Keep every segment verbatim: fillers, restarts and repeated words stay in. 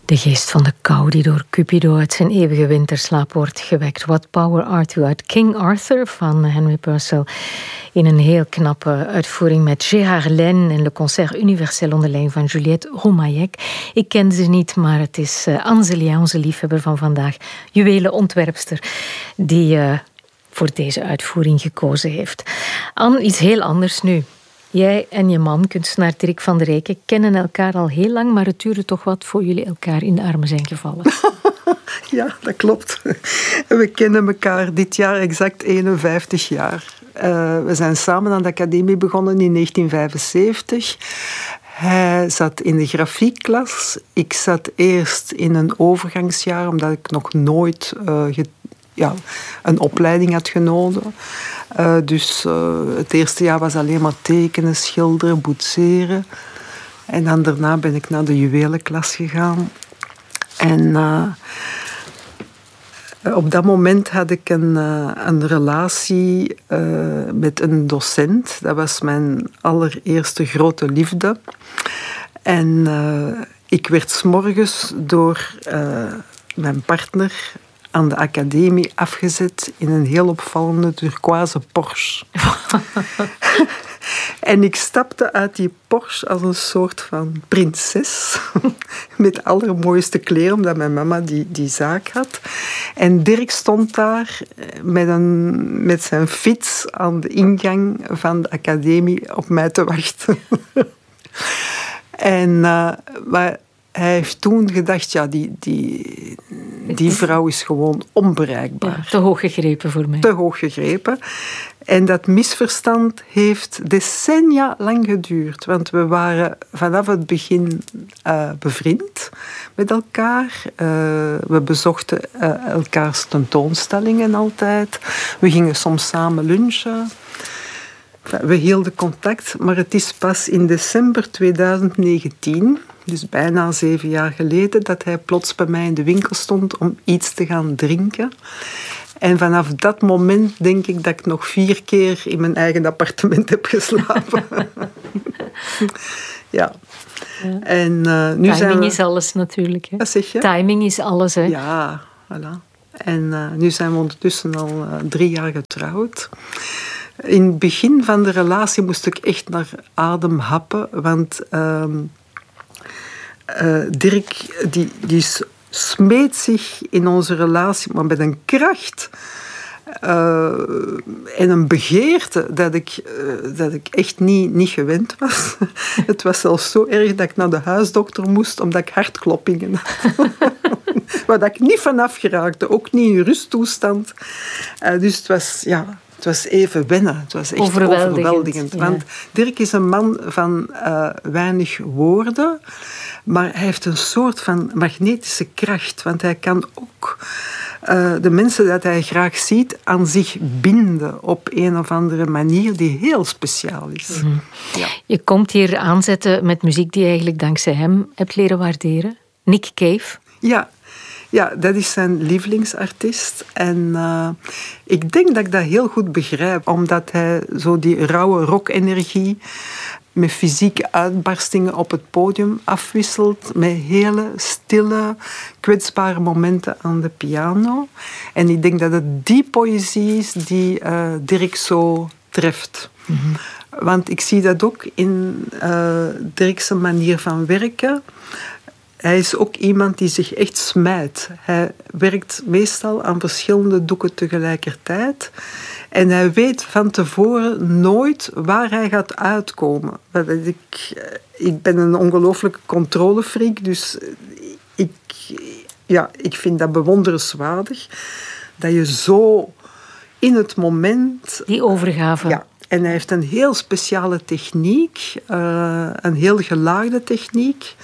De geest van de kou die door Cupido uit zijn eeuwige winterslaap wordt gewekt. What Power Art You uit King Arthur van Henry Purcell. In een heel knappe uitvoering met Gérard Laine en Le Concert Universel onder leiding van Juliette Roumaillec. Ik ken ze niet, maar het is uh, Anzelia, onze liefhebber van vandaag, juwelenontwerpster, die uh, voor deze uitvoering gekozen heeft. Anne, iets heel anders nu. Jij en je man, kunstenaar Dirk van der Rijken, kennen elkaar al heel lang, maar het duurde toch wat voor jullie elkaar in de armen zijn gevallen. Ja, dat klopt. We kennen elkaar dit jaar exact eenenvijftig jaar. Uh, we zijn samen aan de academie begonnen in negentien vijfenzeventig. Hij zat in de grafiekklas. Ik zat eerst in een overgangsjaar, omdat ik nog nooit uh, ge- ja, een opleiding had genomen. Uh, dus uh, het eerste jaar was alleen maar tekenen, schilderen, boetseren. En dan daarna ben ik naar de juwelenklas gegaan. En uh, op dat moment had ik een, uh, een relatie uh, met een docent. Dat was mijn allereerste grote liefde. En uh, ik werd 's morgens door uh, mijn partner aan de academie afgezet in een heel opvallende turquoise Porsche. En ik stapte uit die Porsche als een soort van prinses. Met allermooiste kleren, omdat mijn mama die, die zaak had. En Dirk stond daar met, een, met zijn fiets aan de ingang van de academie op mij te wachten. En uh, maar hij heeft toen gedacht, ja, die, die, die vrouw is gewoon onbereikbaar. Ja, te hoog gegrepen voor mij. Te hoog gegrepen. En dat misverstand heeft decennia lang geduurd. Want we waren vanaf het begin uh, bevriend met elkaar. Uh, we bezochten uh, elkaars tentoonstellingen altijd. We gingen soms samen lunchen. We hielden contact, maar het is pas in december tweeduizend negentien, dus bijna zeven jaar geleden, dat hij plots bij mij in de winkel stond om iets te gaan drinken. En vanaf dat moment denk ik dat ik nog vier keer in mijn eigen appartement heb geslapen. Ja. Ja. En, uh, nu Timing zijn we... is alles natuurlijk. Hè? Wat zeg je? Timing is alles. Hè? Ja, voilà. En uh, nu zijn we ondertussen al uh, drie jaar getrouwd. In het begin van de relatie moest ik echt naar adem happen, want uh, uh, Dirk die, die smeet zich in onze relatie, maar met een kracht uh, en een begeerte dat ik, uh, dat ik echt niet, niet gewend was. Het was zelfs zo erg dat ik naar de huisdokter moest, omdat ik hartkloppingen had. Waar ik niet vanaf geraakte, ook niet in rusttoestand. Uh, dus het was... ja. Het was even wennen. Het was echt overweldigend. overweldigend. Ja. Want Dirk is een man van uh, weinig woorden, maar hij heeft een soort van magnetische kracht. Want hij kan ook uh, de mensen dat hij graag ziet aan zich binden op een of andere manier die heel speciaal is. Mm-hmm. Ja. Je komt hier aanzetten met muziek die je eigenlijk dankzij hem hebt leren waarderen. Nick Cave. Ja. Ja, dat is zijn lievelingsartiest. En uh, ik denk dat ik dat heel goed begrijp. Omdat hij zo die rauwe rockenergie met fysieke uitbarstingen op het podium afwisselt. Met hele stille, kwetsbare momenten aan de piano. En ik denk dat het die poëzie is die uh, Dirk zo treft. Mm-hmm. Want ik zie dat ook in uh, Dirk's manier van werken. Hij is ook iemand die zich echt smijt. Hij werkt meestal aan verschillende doeken tegelijkertijd. En hij weet van tevoren nooit waar hij gaat uitkomen. Ik, ik ben een ongelooflijke controlefreak, dus ik, ja, ik vind dat bewonderenswaardig. Dat je zo in het moment... Die overgave. Ja. En hij heeft een heel speciale techniek, uh, een heel gelaagde techniek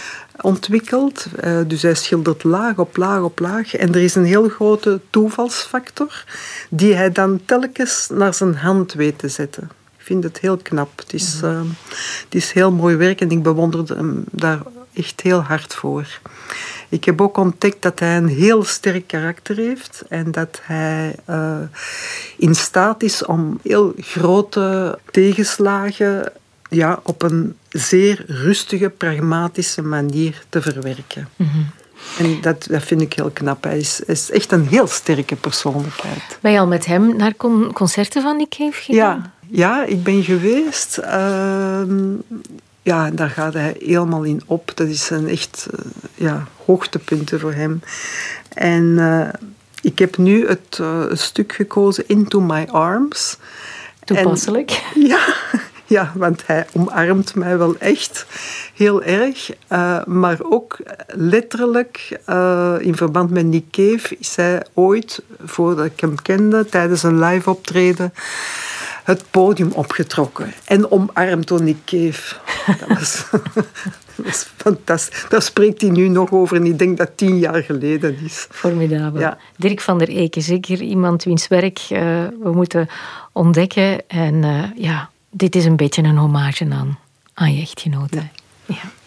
ontwikkeld. Uh, dus hij schildert laag op laag op laag. En er is een heel grote toevalsfactor die hij dan telkens naar zijn hand weet te zetten. Ik vind het heel knap. Het is, uh, het is heel mooi werk en ik bewonder hem daar echt heel hard voor. Ik heb ook ontdekt dat hij een heel sterk karakter heeft en dat hij uh, in staat is om heel grote tegenslagen ja, op een zeer rustige, pragmatische manier te verwerken. Mm-hmm. En dat, dat vind ik heel knap. Hij is, is echt een heel sterke persoonlijkheid. Ben je al met hem naar con- concerten van Nick Cave gegaan? Ja, ja, ik ben geweest. Uh, ja, daar gaat hij helemaal in op. Dat is een echt uh, ja, hoogtepunten voor hem. En uh, ik heb nu het uh, stuk gekozen, Into My Arms. Toepasselijk. En, ja, ja, want hij omarmt mij wel echt heel erg. Uh, maar ook letterlijk, uh, in verband met Nick Cave, is hij ooit, voordat ik hem kende, tijdens een live optreden, het podium opgetrokken. En omarmd door Nick Cave. Dat was, dat was fantastisch. Daar spreekt hij nu nog over en ik denk dat tien jaar geleden is. Formidabel. Ja. Dirk van der Eken, zeker iemand wiens werk uh, we moeten ontdekken. En uh, ja, dit is een beetje een hommage aan, aan je echtgenoot. Ja. Ja.